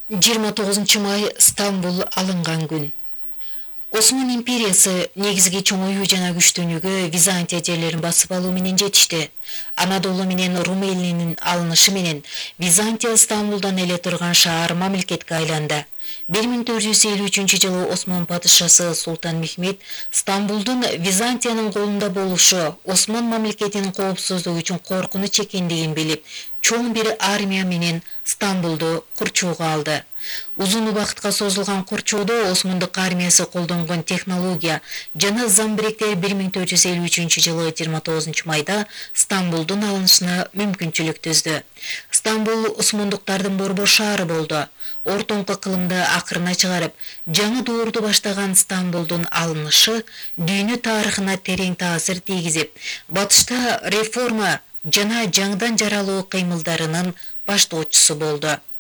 29 май Стамбул алынган күн. Осман империясы негизги чоңоюу жана күчтөнүүгө Византия жерлерин басып алуу менен жетишти. Анадолу менен Рум элинин алынышы менен Византия Стамбулдан эле турган шаар мамлекетке айланды. 1453-жылы Осман падышасы Султан Мехмед Стамбулдун Византиянын колунда болушу Осман мамлекетинин коопсуздугу үчүн коркунуч экендигин билип, чоң бир армия менен Стамбулду курчууга алды. Узун убакытка созулган курчоодо Османдык армиясы колдонгон технология жана замбиректер 1453-жылы 29 майда Стамбулдун алынышына мүмкүнчүлүк түздү. Стамбул Османдыктардын борбор шаары болду. Ортоңку кылымды акырына чыгарып, жаңы доорду баштаган Стамбулдун алынышы дүйнө тарыхына терең таасир тийгизип, батышта реформа жана жаңыдан жаралуу кыймылдарынын баштоочусу болду.